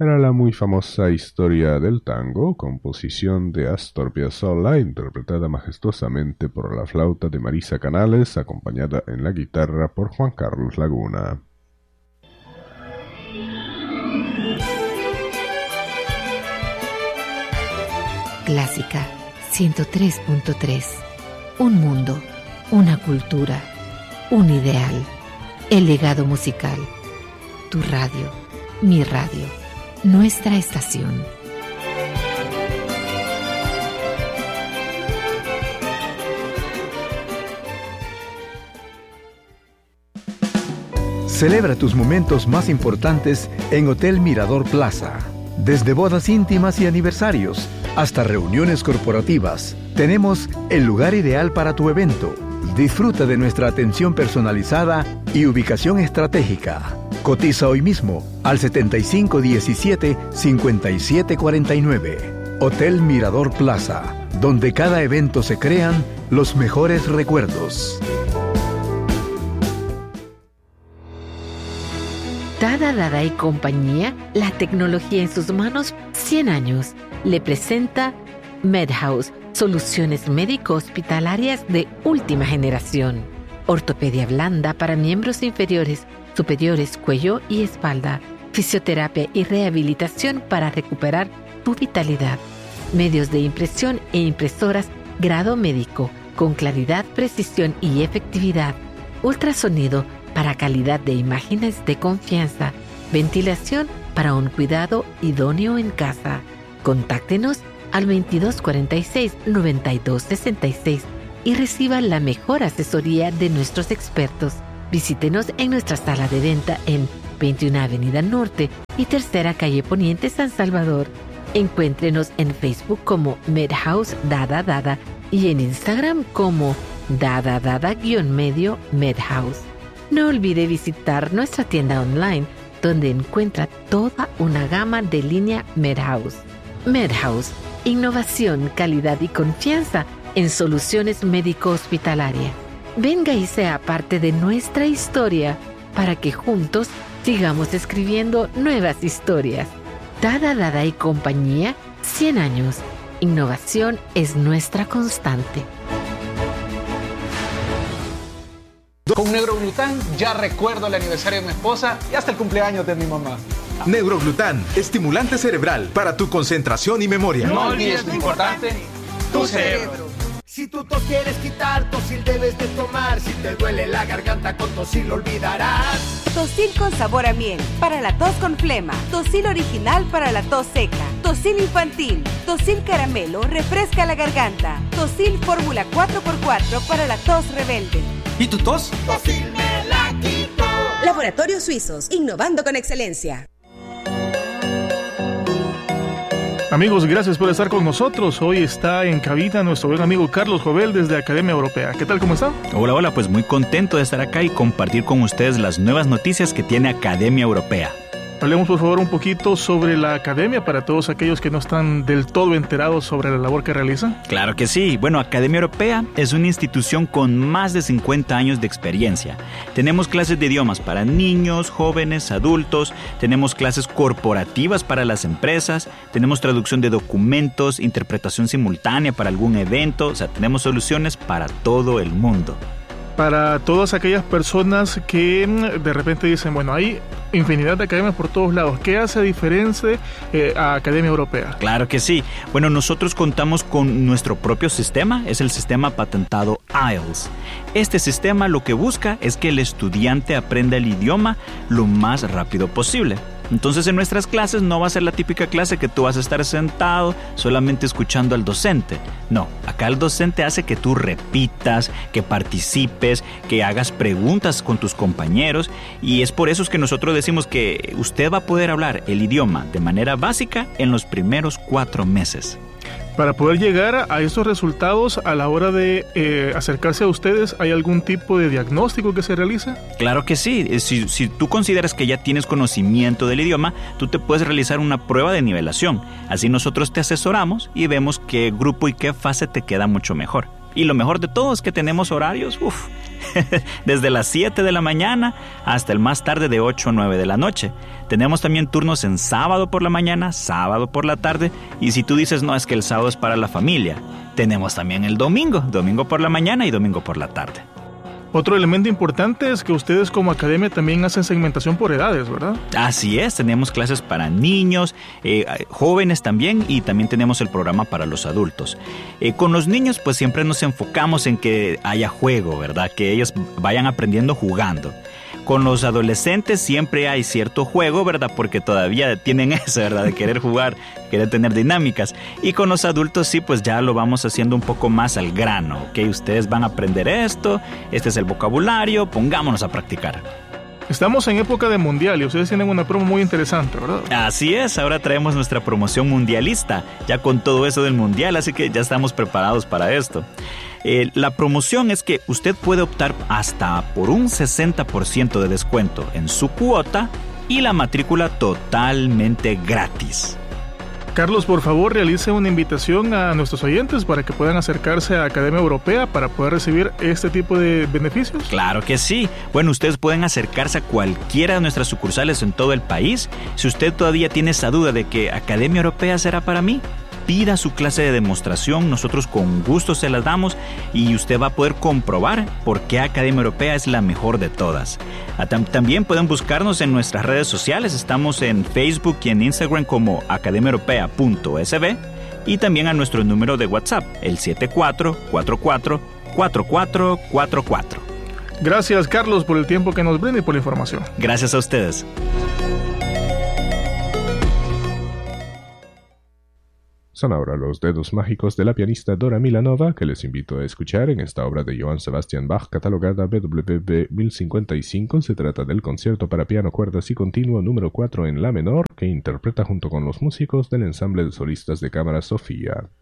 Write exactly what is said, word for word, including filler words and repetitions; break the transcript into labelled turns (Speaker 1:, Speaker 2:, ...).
Speaker 1: era la muy famosa Historia del Tango, composición de Astor Piazzolla, interpretada majestuosamente por la flauta de Marisa Canales, acompañada en la guitarra por Juan Carlos Laguna.
Speaker 2: Clásica ciento tres punto tres. Un mundo, una cultura, un ideal, el legado musical. Tu radio, mi radio, nuestra estación.
Speaker 3: Celebra tus momentos más importantes en Hotel Mirador Plaza. Desde bodas íntimas y aniversarios hasta reuniones corporativas, tenemos el lugar ideal para tu evento. Disfruta de nuestra atención personalizada y ubicación estratégica. Cotiza hoy mismo al setenta y cinco diecisiete cincuenta y siete cuarenta y nueve. Hotel Mirador Plaza, donde cada evento se crean los mejores recuerdos.
Speaker 2: Dada Dada y compañía, la tecnología en sus manos, cien años, le presenta MedHouse, soluciones médico-hospitalarias de última generación. Ortopedia blanda para miembros inferiores, superiores, cuello y espalda. Fisioterapia y rehabilitación para recuperar tu vitalidad. Medios de impresión e impresoras grado médico, con claridad, precisión y efectividad. Ultrasonido para calidad de imágenes de confianza. Ventilación para un cuidado idóneo en casa. Contáctenos al veintidós cuarenta y seis, noventa y dos sesenta y seis y reciba la mejor asesoría de nuestros expertos. Visítenos en nuestra sala de venta en veintiuna Avenida Norte y Tercera Calle Poniente, San Salvador. Encuéntrenos en Facebook como MedHouse Dada Dada y en Instagram como Dada Dada-medio MedHouse. No olvide visitar nuestra tienda online, donde encuentra toda una gama de línea MedHouse. MedHouse, innovación, calidad y confianza en soluciones médico-hospitalarias. Venga y sea parte de nuestra historia para que juntos sigamos escribiendo nuevas historias. Dada Dada y compañía, cien años. Innovación es nuestra constante.
Speaker 4: Con Neuroglután ya recuerdo el aniversario de mi esposa y hasta el cumpleaños de mi mamá.
Speaker 5: Neuroglután, estimulante cerebral para tu concentración y memoria.
Speaker 4: No olvides lo importante, tu cerebro.
Speaker 6: Si tu tos quieres quitar, Tosil debes de tomar. Si te duele la garganta, con Tosil lo olvidarás.
Speaker 7: Tosil con sabor a miel, para la tos con flema. Tosil original para la tos seca. Tosil infantil. Tosil caramelo, refresca la garganta. Tosil fórmula cuatro por cuatro para la tos rebelde.
Speaker 4: ¿Y tu tos?
Speaker 6: Tosil me la quito.
Speaker 7: Laboratorios Suizos, innovando con excelencia.
Speaker 8: Amigos, gracias por estar con nosotros. Hoy está en cabina nuestro buen amigo Carlos Jovel desde Academia Europea. ¿Qué tal? ¿Cómo está?
Speaker 9: Hola, hola, pues muy contento de estar acá y compartir con ustedes las nuevas noticias que tiene Academia Europea.
Speaker 8: Hablemos por favor un poquito sobre la Academia para todos aquellos que no están del todo enterados sobre la labor que realiza.
Speaker 9: Claro que sí. Bueno, Academia Europea es una institución con más de cincuenta años de experiencia. Tenemos clases de idiomas para niños, jóvenes, adultos. Tenemos clases corporativas para las empresas. Tenemos traducción de documentos, interpretación simultánea para algún evento. O sea, tenemos soluciones para todo el mundo.
Speaker 8: Para todas aquellas personas que de repente dicen, bueno, hay infinidad de academias por todos lados. ¿Qué hace diferente eh, a Academia Europea?
Speaker 9: Claro que sí. Bueno, nosotros contamos con nuestro propio sistema. Es el sistema patentado I E L T S. Este sistema lo que busca es que el estudiante aprenda el idioma lo más rápido posible. Entonces en nuestras clases no va a ser la típica clase que tú vas a estar sentado solamente escuchando al docente. No, acá el docente hace que tú repitas, que participes, que hagas preguntas con tus compañeros, y es por eso es que nosotros decimos que usted va a poder hablar el idioma de manera básica en los primeros cuatro meses.
Speaker 8: Para poder llegar a estos resultados a la hora de eh, acercarse a ustedes, ¿hay algún tipo de diagnóstico que se realiza?
Speaker 9: Claro que sí. Si, si tú consideras que ya tienes conocimiento del idioma, tú te puedes realizar una prueba de nivelación. Así nosotros te asesoramos y vemos qué grupo y qué fase te queda mucho mejor. Y lo mejor de todo es que tenemos horarios, uff, desde las siete de la mañana hasta el más tarde de ocho o nueve de la noche. Tenemos también turnos en sábado por la mañana, sábado por la tarde, y si tú dices, no, es que el sábado es para la familia, tenemos también el domingo, domingo por la mañana y domingo por la tarde.
Speaker 8: Otro elemento importante es que ustedes como academia también hacen segmentación por edades, ¿verdad?
Speaker 9: Así es, tenemos clases para niños, eh, jóvenes también, y también tenemos el programa para los adultos. Eh, con los niños pues siempre nos enfocamos en que haya juego, ¿verdad? Que ellos vayan aprendiendo jugando. Con los adolescentes siempre hay cierto juego, ¿verdad? Porque todavía tienen eso, ¿verdad? De querer jugar, querer tener dinámicas. Y con los adultos sí, pues ya lo vamos haciendo un poco más al grano, ¿ok? Ustedes van a aprender esto, este es el vocabulario, pongámonos a practicar.
Speaker 8: Estamos en época de mundial y ustedes tienen una promo muy interesante, ¿verdad?
Speaker 9: Así es, ahora traemos nuestra promoción mundialista, ya con todo eso del mundial, así que ya estamos preparados para esto. Eh, la promoción es que usted puede optar hasta por un sesenta por ciento de descuento en su cuota y la matrícula totalmente gratis.
Speaker 8: Carlos, por favor, realice una invitación a nuestros oyentes para que puedan acercarse a Academia Europea para poder recibir este tipo de beneficios.
Speaker 9: Claro que sí. Bueno, ustedes pueden acercarse a cualquiera de nuestras sucursales en todo el país. Si usted todavía tiene esa duda de que Academia Europea será para mí, pida su clase de demostración, nosotros con gusto se las damos y usted va a poder comprobar por qué Academia Europea es la mejor de todas. También pueden buscarnos en nuestras redes sociales, estamos en Facebook y en Instagram como academia europea punto s b y también a nuestro número de WhatsApp, el siete cuatro cuatro cuatro cuatro cuatro cuatro cuatro.
Speaker 8: Gracias, Carlos, por el tiempo que nos brinda y por la información.
Speaker 9: Gracias a ustedes.
Speaker 1: Son ahora los dedos mágicos de la pianista Dora Milanova, que les invito a escuchar en esta obra de Johann Sebastian Bach, catalogada B W V mil cincuenta y cinco. Se trata del concierto para piano, cuerdas y continuo número cuatro en la menor, que interpreta junto con los músicos del ensamble de solistas de cámara Sofía.